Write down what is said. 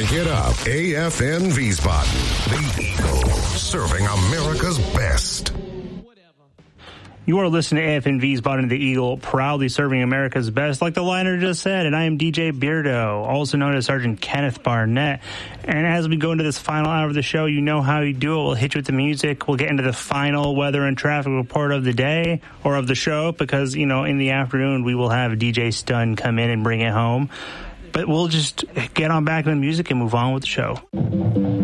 Crank it up. AFN Wiesbaden. The Eagle. Serving America's best. You are listening to AFN Wiesbaden, the Eagle, proudly serving America's best, like the liner just said. And I am DJ Beardo, also known as Sergeant Kenneth Barnett. And as we go into this final hour of the show, you know how we do it. We'll hit you with the music. We'll get into the final weather and traffic report of the day or of the show because, you know, in the afternoon we will have DJ Stun come in and bring it home. But we'll just get on back to the music and move on with the show.